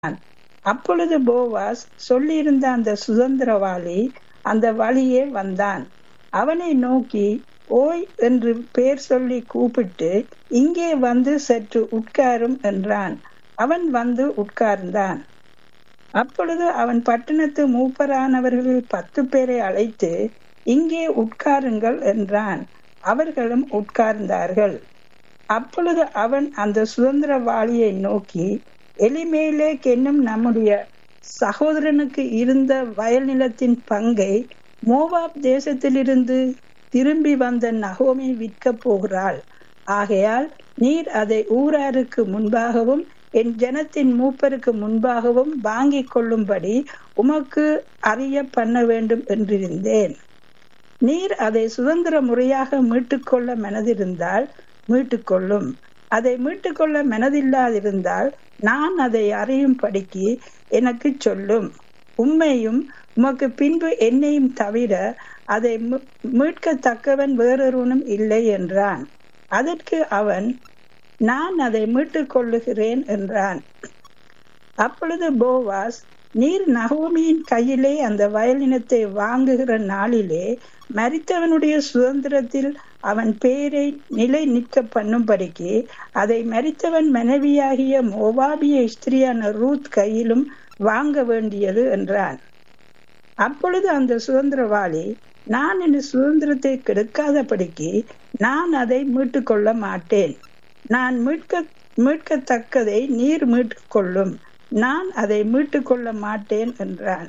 அப்பொழுது போவாஸ் சொல்லியிருந்த அந்த சுதந்திரவாளி அந்த வழியே வந்தான். அவனை நோக்கி, ஓய் என்று பேர் சொல்லி கூப்பிட்டு, இங்கே வந்து சற்று உட்காரும் என்றான். அவன் வந்து உட்கார்ந்தான். அப்பொழுது அவன் பட்டணத்து மூப்பரானவர்களில் 10 பேரை அழைத்து, இங்கே உட்காருங்கள் என்றான். அவர்களும் உட்கார்ந்தார்கள். அப்பொழுது அவன் அந்த சுதந்திரவாளியை நோக்கி, எலிமேலேக் என்னும் நம்முடைய சகோதரனுக்கு இருந்த வயல் நிலத்தின் பங்கை மோவாப் தேசத்திலிருந்து திரும்பி வந்த நகோமி விற்கப் போகிறாள். ஆகையால் நீர் அதை ஊராருக்கு முன்பாகவும் என் ஜனத்தின் மூப்பருக்கு முன்பாகவும் வாங்கிக் கொள்ளும்படி உமக்கு அறிய பண்ண வேண்டும் என்றிருந்தேன். நீர் அதை சுதந்திர முறையாக மீட்டுக்கொள்ள மனதிருந்தால் மீட்டுக்கொள்ளும். அதை மீட்டுக்கொள்ள மனதில்லாதிருந்தால் நான் அதை அறியும்படிக்கு எனக்கு சொல்லும். உம்மையும் உமக்கு பின்பு என்னையும் தவிர அதை மீட்கத்தக்கவன் வேறொருவனும் இல்லை என்றான். அதற்கு அவன், நான் அதை மீட்டுக் கொள்ளுகிறேன் என்றான். அப்பொழுது போவாஸ், நீர் நகோமியின் கையிலே அந்த வயலினத்தை வாங்குகிற நாளிலே மரித்தவனுடைய சுதந்திரத்தில் அவன் பேரை நிலை நிற்க பண்ணும்படிக்கு அதை மரித்தவன் மனைவியாகிய மோவாபிய ஸ்திரியான ரூத் கையிலும் வாங்க வேண்டியது என்றான். அப்பொழுது அந்த சுதந்திரவாளி, நான் என் சுதந்திரத்தை கெடுக்காதபடிக்கு நான் அதை மீட்டுக் கொள்ள மாட்டேன். நான் மீட்கத்தக்கதை நீர் மீட்டுக் கொள்ளும். நான் அதை மீட்டுக் கொள்ள மாட்டேன் என்றான்.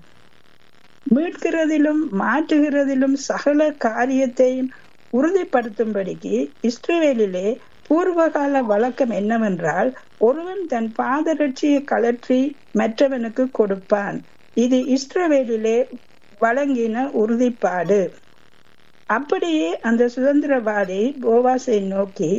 மீட்கிறதிலும் மாற்றுகிறதிலும் சகல காரியத்தையும் உறுதிப்படுத்தும்படிக்கு இஸ்ரவேலிலே பூர்வகால வழக்கம் என்னவென்றால், ஒருவன் தன் பாதரட்சியை கழற்றி மற்றவனுக்கு கொடுப்பான். இது இஸ்ரவேலிலே வழங்கின உறுதிப்பாடு. அப்படியே அந்த சுதந்திரவாதி போவாசை நோக்கி,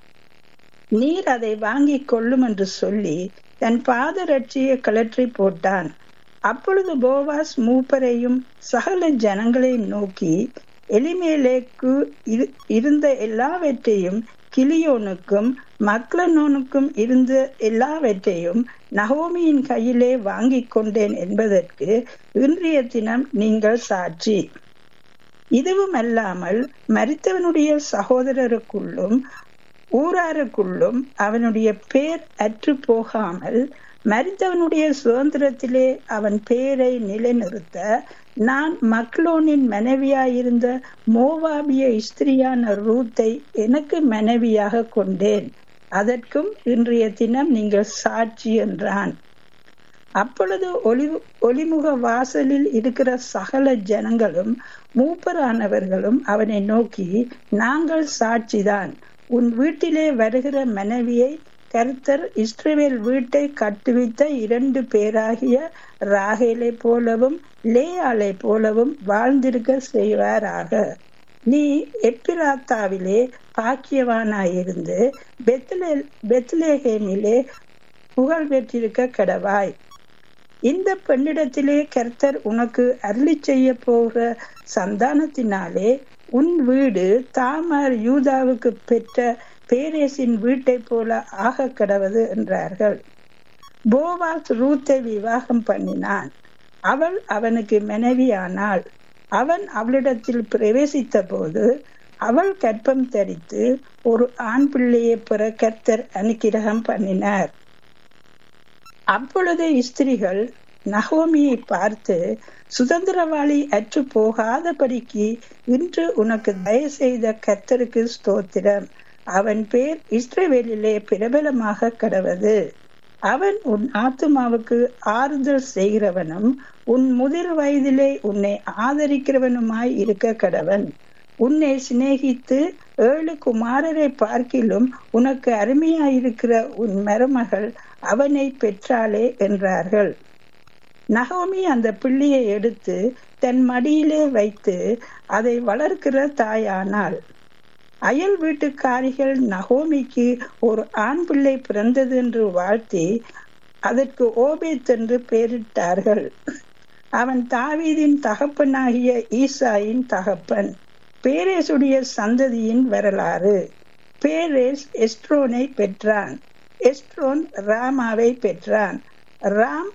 நீர் அதை வாங்கிக் கொள்ளும் என்று சொல்லி தன் பாதரட்சியை கழற்றி போட்டான். அப்பொழுது போவாஸ் மூப்பரையும் சகல ஜனங்களையும் நோக்கி, எலிமேலேக்கு இருந்த எல்லாவற்றையும் கிலியோனுக்கும் மக்லனோனுக்கும் இருந்த எல்லாவற்றையும் நகோமியின் கையிலே வாங்கிக் கொண்டேன் என்பதற்கு இன்றைய தினம் நீங்கள் சாட்சி. இதுவும் அல்லாமல் மரித்தவனுடைய சகோதரருக்குள்ளும் ஊராருக்குள்ளும் அவனுடைய பேர் அற்று போகாமல் மரித்தவனுடைய சுதந்திரத்திலே அவன் பேரை நிலைநிறுத்த நான் மக்லோனின் மனைவியாயிருந்த மோவாபிய ஸ்திரியான ரூத்தை எனக்கு மனைவியாக கொண்டேன். அதற்கும் இன்றைய தினம் நீங்கள் சாட்சி என்றான். அப்பொழுது ஒளிமுக வாசலில் இருக்கிற சகல ஜனங்களும் மூப்பரானவர்களும் அவனை நோக்கி, நாங்கள் சாட்சிதான். உன் வீட்டிலே வருகிற மனைவியை கர்த்தர் இஸ்ரவேல் வீட்டை கட்டுவித்த 2 பேராகிய ராகேலை போலவும் லேயாளை போலவும் வாழ்ந்திருக்க செய்வாராக. நீ எப்பிராத்தாவிலே பாக்கியவானாயிருந்து பெத்லெகேமிலே புகழ் பெற்றிருக்க கடவாய். இந்த பெண்ணிடத்திலே கர்த்தர் உனக்கு அருளி செய்ய போகிற சந்தானத்தினாலே உன் வீடு தாமார் யூதாவுக்கு பெற்ற பேரேசின் வீட்டை போல ஆக கடவது என்றார்கள். போவாஸ் ரூத்தை விவாகம் பண்ணினான். அவள் அவனுக்கு மனைவியானாள். அவன் அவளிடத்தில் பிரவேசித்த போது அவள் கர்ப்பம் தரித்து ஒரு ஆண் பிள்ளையை பெற கர்த்தர் அனுக்கிரகம் பண்ணினார். அப்பொழுது ஸ்திரீகள் நகோமியை பார்த்து, சுதந்திரவாளி அற்று போகாதபடிக்கு இன்று உனக்கு தயவு செய்த கர்த்தருக்கு ஸ்தோத்திரம். அவன் பேர் இஸ்ரவேலிலே பிரபலமாக கடவது. அவன் உன் ஆத்துமாவுக்கு ஆறுதல் செய்கிறவனும் உன் முதிர் வயதிலே உன்னை ஆதரிக்கிறவனுமாய் இருக்க கடவன். உன்னை சிநேகித்து 7 குமாரரை பார்க்கிலும் உனக்கு அருமையாயிருக்கிற உன் மருமகள் அவனை பெற்றாளே என்றார்கள். நகோமி அந்த பிள்ளையை எடுத்து தன் மடியிலே வைத்து அதை வளர்க்கிற தாயானாள். அயல் வீட்டுக்காரிகள் நகோமிக்கு ஒரு ஆண் பிள்ளை பிறந்தது என்று வாழ்த்தி அதற்கு ஓபேத் என்று பெயரிட்டார்கள். அவன் தாவீதின் தகப்பனாகிய ஈசாயின் தகப்பன். பேரேசுடைய சந்ததியின் வரலாறு. பேரேஸ் எஸ்ட்ரோனை பெற்றான். எஸ்ட்ரோன் ராமாவை பெற்றான். ராம்